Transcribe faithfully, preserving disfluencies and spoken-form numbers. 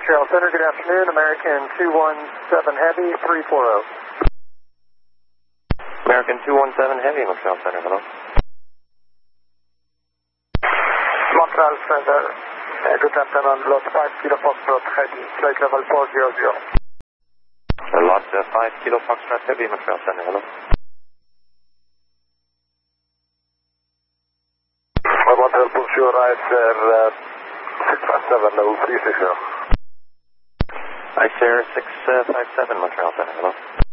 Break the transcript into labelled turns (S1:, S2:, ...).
S1: Montreal Center, good afternoon. American two one seven Heavy, three four zero.
S2: American two one seven Heavy, Montreal Center, hello.
S1: Montreal Center, uh, good afternoon. Lot five Kilo Foxtrot Heavy, flight level four zero zero.
S2: Lot uh, five Kilo Foxtrot Heavy, Montreal Center, hello.
S1: I want to push your right there, uh, six five seven, level three six zero.
S2: I share six five seven, Montreal Center, hello.